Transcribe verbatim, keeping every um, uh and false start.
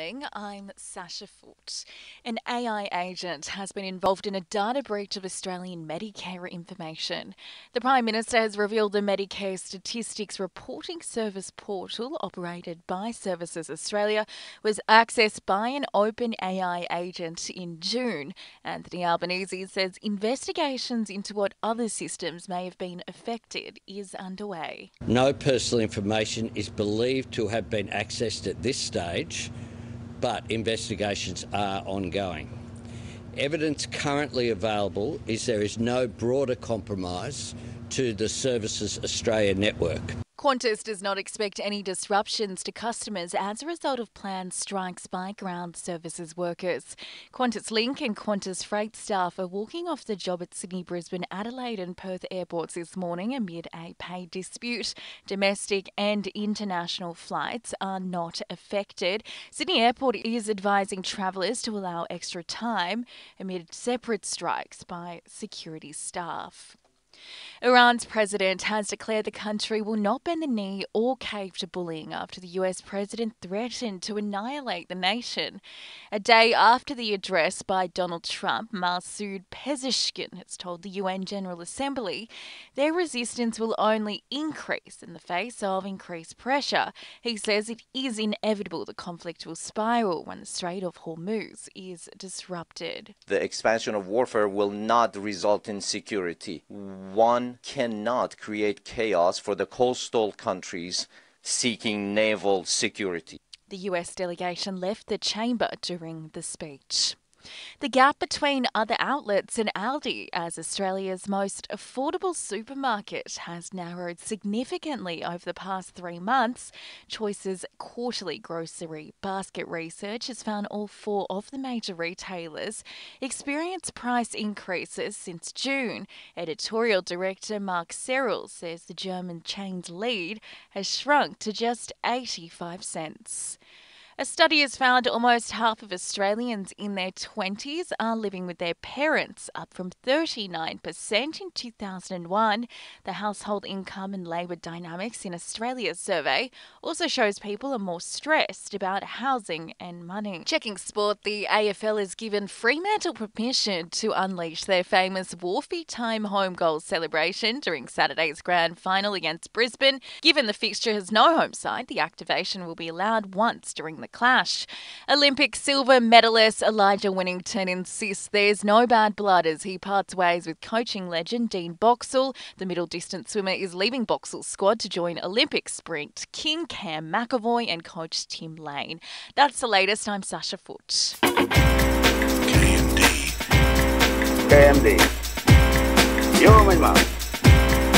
morning, I'm Sasha Foote. An A I agent has been involved in a data breach of Australian Medicare information. The Prime Minister has revealed the Medicare Statistics Reporting Service portal, operated by Services Australia, was accessed by an open A I agent in June. Anthony Albanese says investigations into what other systems may have been affected is underway. No personal information is believed to have been accessed at this stage, but investigations are ongoing. Evidence currently available is there is no broader compromise to the Services Australia network. Qantas does not expect any disruptions to customers as a result of planned strikes by ground services workers. QantasLink and Qantas Freight staff are walking off the job at Sydney, Brisbane, Adelaide and Perth airports this morning amid a pay dispute. Domestic and international flights are not affected. Sydney Airport is advising travellers to allow extra time amid separate strikes by security staff. Iran's president has declared the country will not bend the knee or cave to bullying after the U S president threatened to annihilate the nation. A day after the address by Donald Trump, Masoud Pezeshkian has told the U N General Assembly their resistance will only increase in the face of increased pressure. He says it is inevitable the conflict will spiral when the Strait of Hormuz is disrupted. The expansion of warfare will not result in security. One cannot create chaos for the coastal countries seeking naval security. The U S delegation left the chamber during the speech. The gap between other outlets and Aldi as Australia's most affordable supermarket has narrowed significantly over the past three months. Choice's quarterly grocery basket research has found all four of the major retailers experience price increases since June. Editorial director Mark Serrell says the German chain's lead has shrunk to just eighty-five cents. A study has found almost half of Australians in their twenties are living with their parents, up from thirty-nine percent in two thousand one. The Household Income and Labour Dynamics in Australia survey also shows people are more stressed about housing and money. Checking sport, the A F L has given Fremantle permission to unleash their famous Wharfie time home goal celebration during Saturday's grand final against Brisbane. Given the fixture has no home side, the activation will be allowed once during the clash. Olympic silver medalist Elijah Winnington insists there's no bad blood as he parts ways with coaching legend Dean Boxall. The middle distance swimmer is leaving Boxall's squad to join Olympic sprint king Cam McEvoy and coach Tim Lane. That's the latest. I'm Sasha Foote. K M D. K M D. You're my mum.